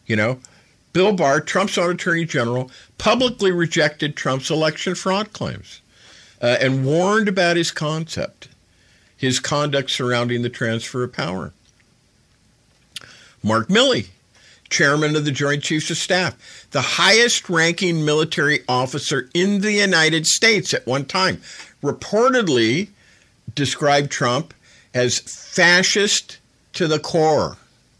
You know, Bill Barr, Trump's own attorney general, publicly rejected Trump's election fraud claims and warned about his conduct surrounding the transfer of power. Mark Milley, chairman of the Joint Chiefs of Staff, the highest-ranking military officer in the United States at one time, reportedly described Trump as fascist to the core.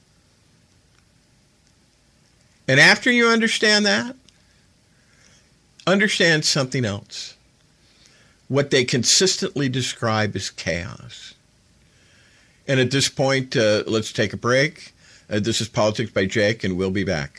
And after you understand that, understand something else. What they consistently describe as chaos. And at this point, let's take a break. This is Politics by Jake, and we'll be back.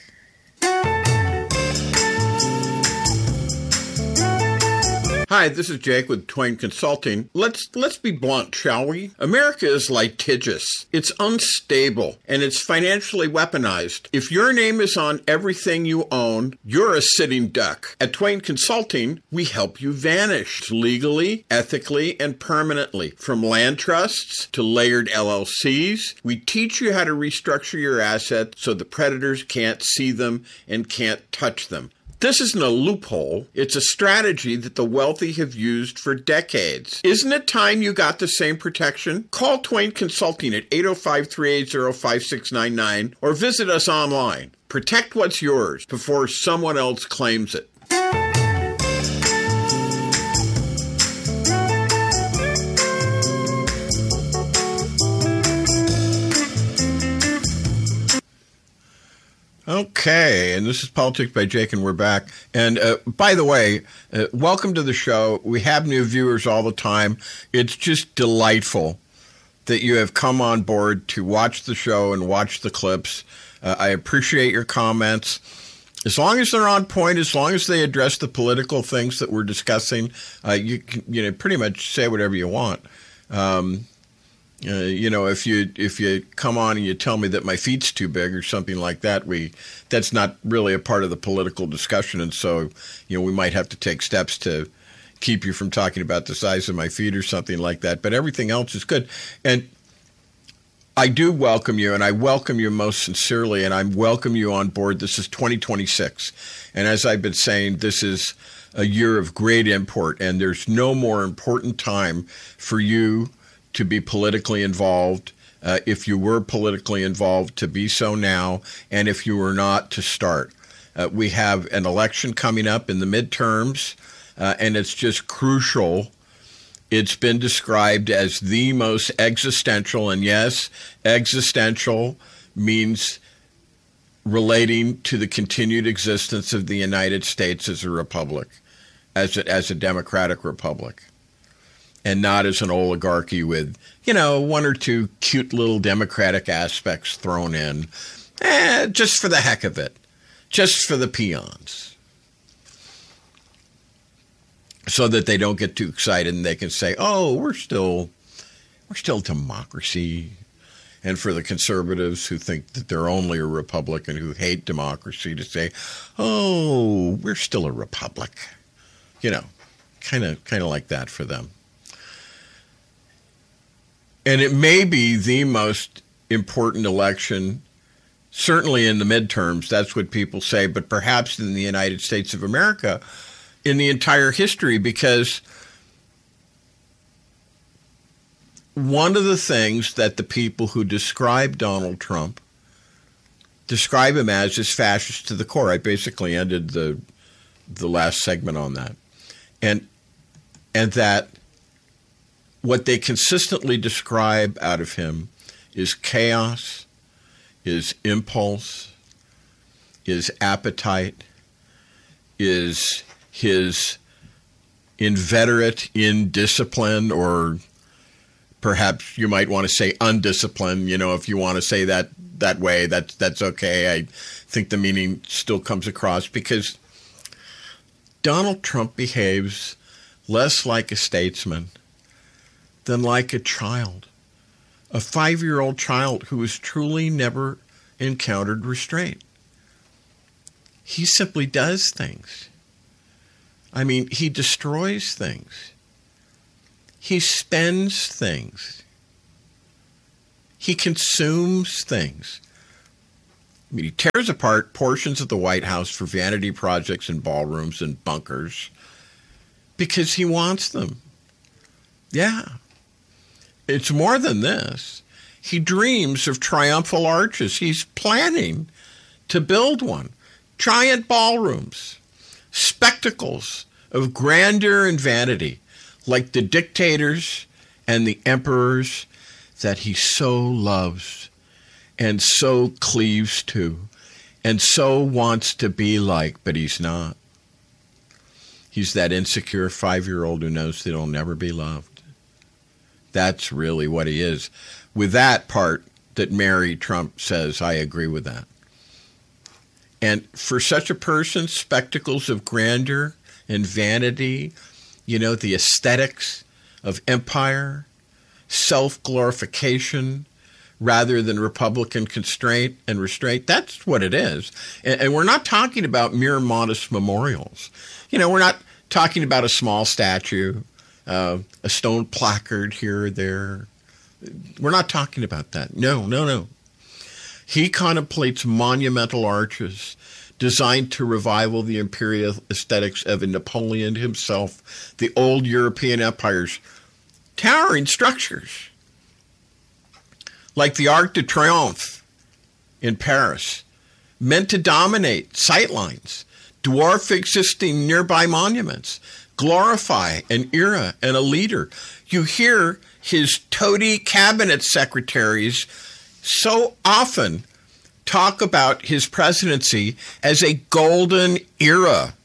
Hi, this is Jake with Twain Consulting. Let's be blunt, shall we? America is litigious. It's unstable, and it's financially weaponized. If your name is on everything you own, you're a sitting duck. At Twain Consulting, we help you vanish legally, ethically, and permanently. From land trusts to layered LLCs, we teach you how to restructure your assets so the predators can't see them and can't touch them. This isn't a loophole. It's a strategy that the wealthy have used for decades. Isn't it time you got the same protection? Call Twain Consulting at 805-380-5699 or visit us online. Protect what's yours before someone else claims it. Okay, and this is Politics by Jake, and we're back. And by the way, welcome to the show. We have new viewers all the time. It's just delightful that you have come on board to watch the show and watch the clips. I appreciate your comments. As long as they're on point, as long as they address the political things that we're discussing, you can pretty much say whatever you want. If you come on and you tell me that my feet's too big or something like that, that's not really a part of the political discussion, and so we might have to take steps to keep you from talking about the size of my feet or something like that. But everything else is good, and I do welcome you, and I welcome you most sincerely, and I welcome you on board. This is 2026, and as I've been saying, this is a year of great import, and there's no more important time for you to be politically involved, if you were politically involved, to be so now, and if you were not, to start. We have an election coming up in the midterms, and it's just crucial. It's been described as the most existential, and yes, existential means relating to the continued existence of the United States as a republic, as a democratic republic. And not as an oligarchy with, one or two cute little democratic aspects thrown in, just for the heck of it, just for the peons, so that they don't get too excited and they can say, "Oh, we're still democracy." And for the conservatives who think that they're only a republic and who hate democracy to say, "Oh, we're still a republic," kind of like that for them. And it may be the most important election, certainly in the midterms, that's what people say, but perhaps in the United States of America, in the entire history, because one of the things that the people who describe Donald Trump describe him as is fascist to the core. I basically ended the last segment on that. And that what they consistently describe out of him is chaos, is impulse, is appetite, is his inveterate indiscipline, or perhaps you might want to say undisciplined. If you want to say that way, that's okay. I think the meaning still comes across, because Donald Trump behaves less like a statesman than like a child, a 5-year-old child who has truly never encountered restraint. He simply does things. I mean, he destroys things. He spends things. He consumes things. I mean, he tears apart portions of the White House for vanity projects and ballrooms and bunkers because he wants them. Yeah. It's more than this. He dreams of triumphal arches. He's planning to build one. Giant ballrooms, spectacles of grandeur and vanity, like the dictators and the emperors that he so loves and so cleaves to and so wants to be like, but he's not. He's that insecure 5-year-old who knows that he'll never be loved. That's really what he is. With that part that Mary Trump says, I agree with that. And for such a person, spectacles of grandeur and vanity, the aesthetics of empire, self-glorification, rather than Republican constraint and restraint, that's what it is. And we're not talking about mere modest memorials. We're not talking about a small statue, a stone placard here or there. We're not talking about that. No. He contemplates monumental arches designed to revival the imperial aesthetics of Napoleon himself, the old European empires, towering structures like the Arc de Triomphe in Paris, meant to dominate sightlines, dwarf existing nearby monuments, glorify an era and a leader. You hear his toady cabinet secretaries so often talk about his presidency as a golden era.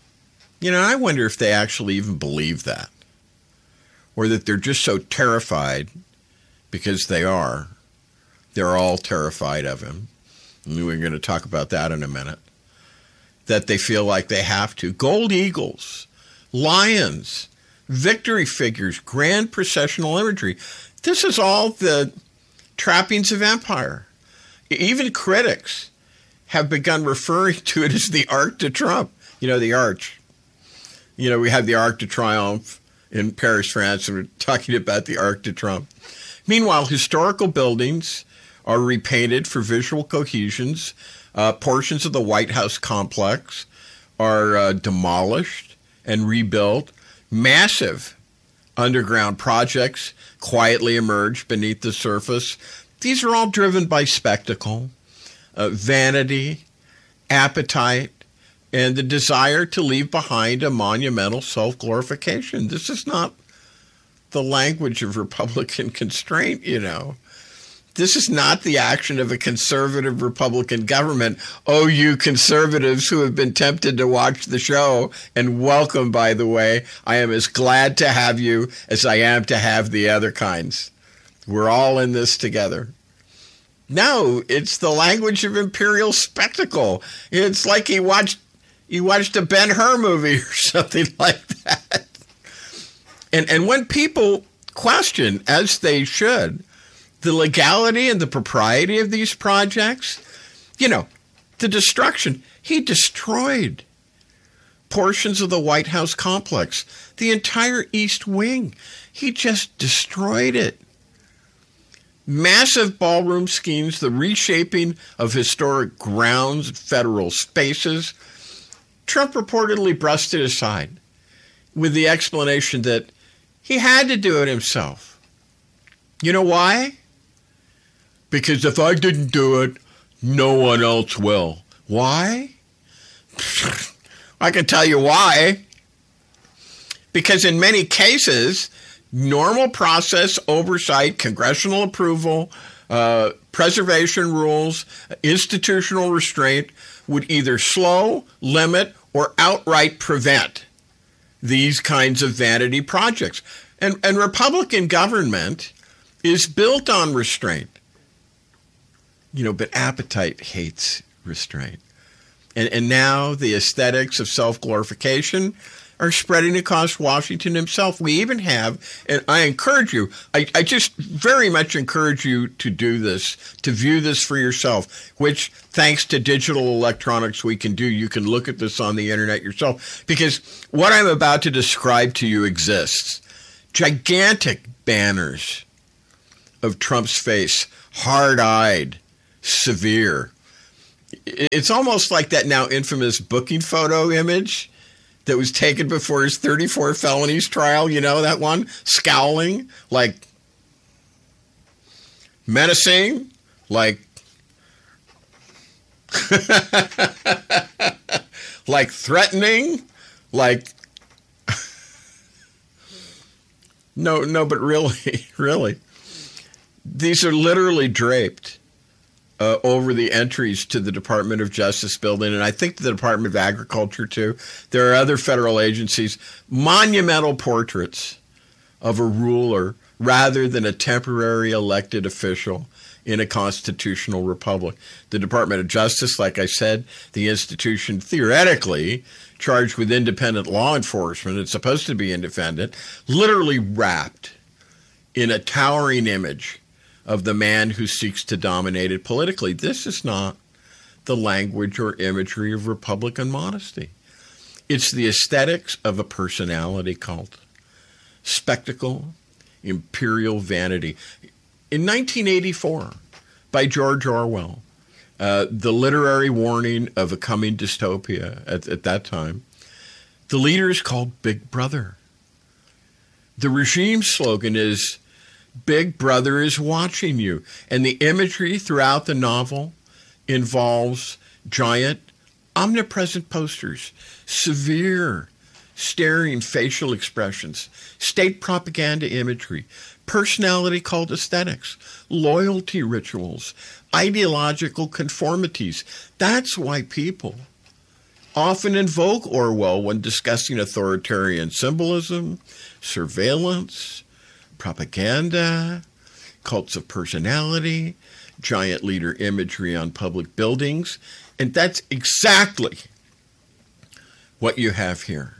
I wonder if they actually even believe that, or that they're just so terrified, because they are. They're all terrified of him. And we're going to talk about that in a minute. That they feel like they have to. Gold eagles, lions, victory figures, grand processional imagery. This is all the trappings of empire. Even critics have begun referring to it as the Arc de Trump. The arch. We have the Arc de Triomphe in Paris, France, and we're talking about the Arc de Trump. Meanwhile, historical buildings are repainted for visual cohesions. Portions of the White House complex are demolished and rebuilt. Massive underground projects quietly emerge beneath the surface. These are all driven by spectacle, vanity, appetite, and the desire to leave behind a monumental self-glorification. This is not the language of Republican constraint, This is not the action of a conservative Republican government. Oh, you conservatives who have been tempted to watch the show, and welcome, by the way. I am as glad to have you as I am to have the other kinds. We're all in this together. No, it's the language of imperial spectacle. It's like he watched a Ben-Hur movie or something like that. And when people question, as they should, the legality and the propriety of these projects, the destruction. He destroyed portions of the White House complex, the entire East Wing. He just destroyed it. Massive ballroom schemes, the reshaping of historic grounds and federal spaces. Trump reportedly brushed it aside with the explanation that he had to do it himself. You know why? Because if I didn't do it, no one else will. Why? I can tell you why. Because in many cases, normal process, oversight, congressional approval, preservation rules, institutional restraint would either slow, limit, or outright prevent these kinds of vanity projects. And Republican government is built on restraint. But appetite hates restraint. And now the aesthetics of self-glorification are spreading across Washington himself. We even have, and I encourage you, I just very much encourage you to do this, to view this for yourself, which thanks to digital electronics we can do. You can look at this on the internet yourself, because what I'm about to describe to you exists. Gigantic banners of Trump's face, hard-eyed, severe, It's almost like that now infamous booking photo image that was taken before his 34 felonies trial. You know that one? Scowling, like menacing, like like threatening, like no, but really, these are literally draped over the entries to the Department of Justice building, and I think the Department of Agriculture too. There are other federal agencies, monumental portraits of a ruler rather than a temporary elected official in a constitutional republic. The Department of Justice, like I said, the institution theoretically charged with independent law enforcement, it's supposed to be independent, literally wrapped in a towering image of the man who seeks to dominate it politically. This is not the language or imagery of Republican modesty. It's the aesthetics of a personality cult. Spectacle, imperial vanity. In 1984, by George Orwell, the literary warning of a coming dystopia at that time, the leader is called Big Brother. The regime slogan is, Big Brother is watching you. And the imagery throughout the novel involves giant, omnipresent posters, severe, staring facial expressions, state propaganda imagery, personality cult aesthetics, loyalty rituals, ideological conformities. That's why people often invoke Orwell when discussing authoritarian symbolism, surveillance, propaganda, cults of personality, giant leader imagery on public buildings. And that's exactly what you have here.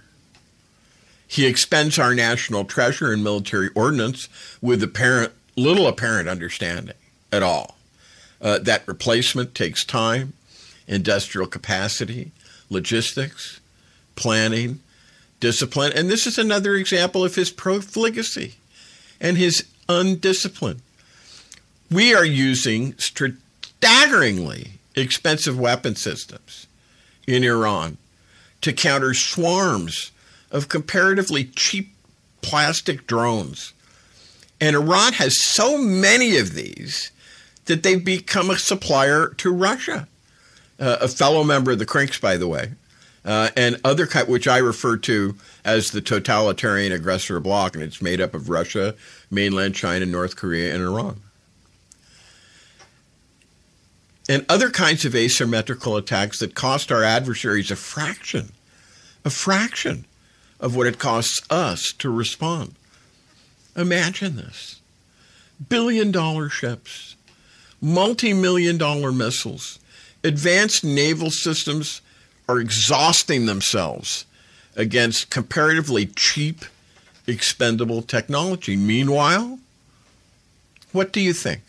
He expends our national treasure and military ordnance with little apparent understanding at all. That replacement takes time, industrial capacity, logistics, planning, discipline. And this is another example of his profligacy and his undiscipline. We are using staggeringly expensive weapon systems in Iran to counter swarms of comparatively cheap plastic drones. And Iran has so many of these that they've become a supplier to Russia, a fellow member of the Crinks, by the way, and other which I refer to as the totalitarian aggressor bloc, and it's made up of Russia, mainland China, North Korea, and Iran. And other kinds of asymmetrical attacks that cost our adversaries a fraction of what it costs us to respond. Imagine this. Billion-dollar ships, multi-million-dollar missiles, advanced naval systems are exhausting themselves against comparatively cheap, expendable technology. Meanwhile, what do you think?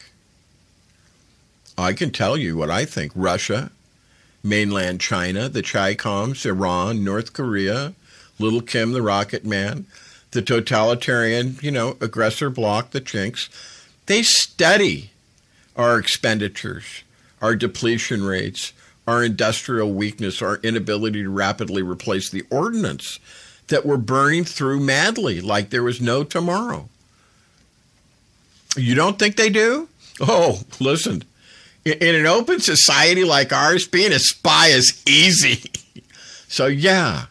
I can tell you what I think. Russia, mainland China, the Chi-Coms, Iran, North Korea, Little Kim, the Rocket Man, the totalitarian, aggressor bloc, the Chinks, they study our expenditures, our depletion rates, our industrial weakness, our inability to rapidly replace the ordnance that we're burning through madly like there was no tomorrow. You don't think they do? Oh, listen, in an open society like ours, being a spy is easy. So yeah,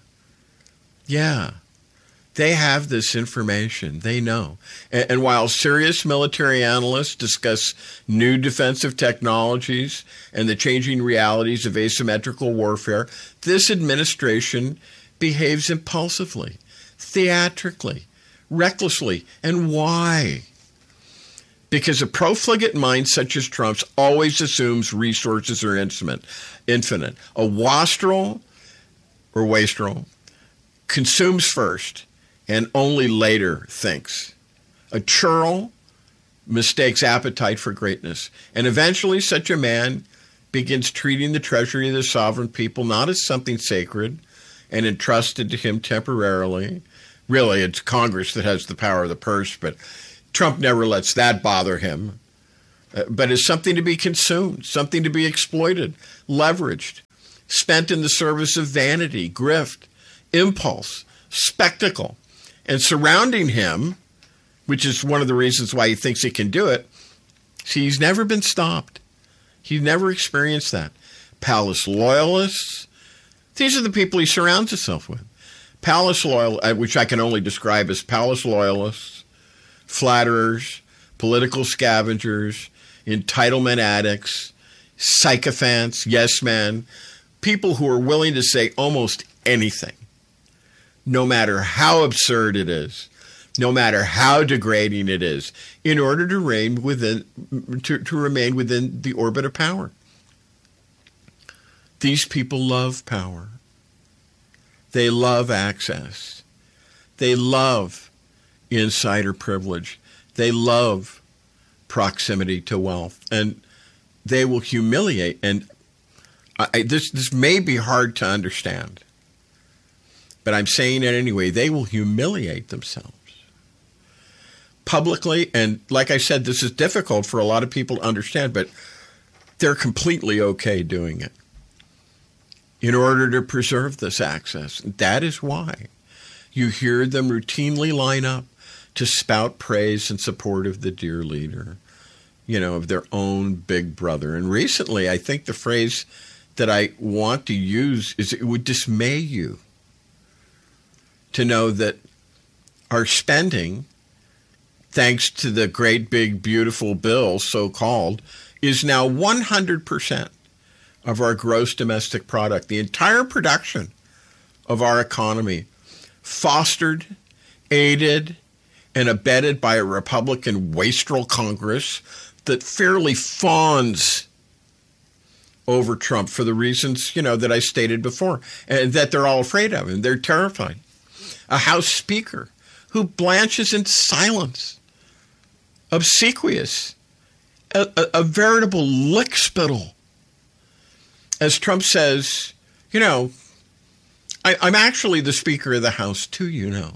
they have this information. They know. And while serious military analysts discuss new defensive technologies and the changing realities of asymmetrical warfare, this administration behaves impulsively, theatrically, recklessly. And why? Because a profligate mind such as Trump's always assumes resources are infinite. A wastrel or wastrel consumes first and only later thinks. A churl mistakes appetite for greatness. And eventually such a man begins treating the treasury of the sovereign people not as something sacred and entrusted to him temporarily. Really, it's Congress that has the power of the purse, but Trump never lets that bother him. but as something to be consumed, something to be exploited, leveraged, spent in the service of vanity, grift, impulse, spectacle. And surrounding him, which is one of the reasons why he thinks he can do it, see, he's never been stopped. He's never experienced that. Palace loyalists, these are the people he surrounds himself with. Palace loyal, which I can only describe as palace loyalists, flatterers, political scavengers, entitlement addicts, sycophants, yes men, people who are willing to say almost anything, no matter how absurd it is, no matter how degrading it is, in order to remain within the orbit of power. These people love power. They love access. They love insider privilege. They love proximity to wealth. And they will humiliate. And this may be hard to understand, but I'm saying it anyway. They will humiliate themselves publicly. And like I said, this is difficult for a lot of people to understand, but they're completely okay doing it in order to preserve this access. That is why you hear them routinely line up to spout praise and support of the dear leader, of their own big brother. And recently, I think the phrase that I want to use is, it would dismay you to know that our spending, thanks to the great big beautiful bill, so-called, is now 100% of our gross domestic product. The entire production of our economy, fostered, aided, and abetted by a Republican wastrel Congress that fairly fawns over Trump for the reasons, that I stated before, and that they're all afraid of, and they're terrified. A House Speaker who blanches in silence, obsequious, a veritable lickspittle. As Trump says, I'm actually the Speaker of the House too,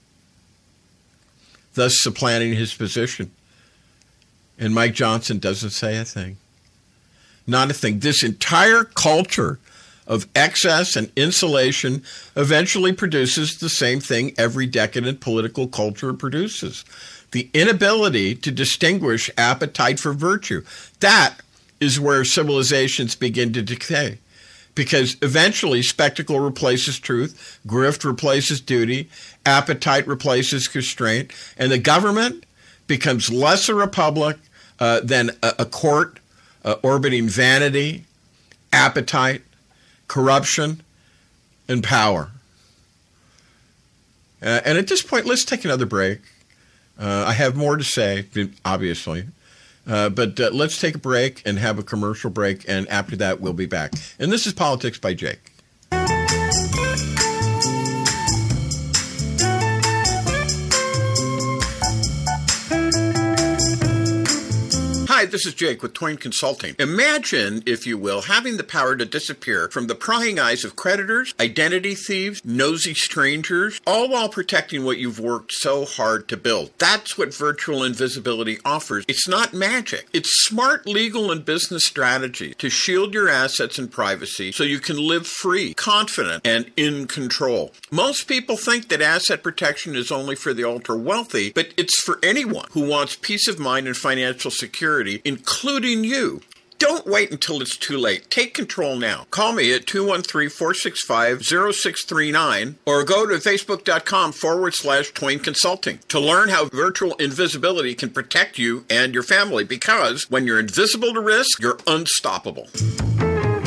thus supplanting his position. And Mike Johnson doesn't say a thing. Not a thing. This entire culture of excess and insulation eventually produces the same thing every decadent political culture produces. The inability to distinguish appetite for virtue. That is where civilizations begin to decay. Because eventually spectacle replaces truth, grift replaces duty, appetite replaces constraint, and the government becomes less a republic than a court orbiting vanity, appetite, corruption, and power. And at this point, let's take another break. I have more to say, obviously. But let's take a break and have a commercial break, and after that, we'll be back. And this is Politics by Jake. Hi, this is Jake with Twain Consulting. Imagine, if you will, having the power to disappear from the prying eyes of creditors, identity thieves, nosy strangers, all while protecting what you've worked so hard to build. That's what virtual invisibility offers. It's not magic. It's smart legal and business strategy to shield your assets and privacy so you can live free, confident, and in control. Most people think that asset protection is only for the ultra-wealthy, but it's for anyone who wants peace of mind and financial security, including you. Don't wait until it's too late. Take control now. Call me at 213-465-0639 or go to facebook.com/Twain Consulting to learn how virtual invisibility can protect you and your family, because when you're invisible to risk, you're unstoppable.